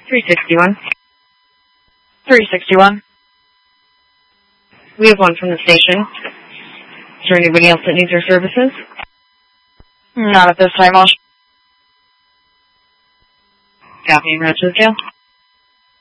361. 361. We have one from the station. Is there anybody else that needs our services? Not at this time, I'll... Copy, Rochester.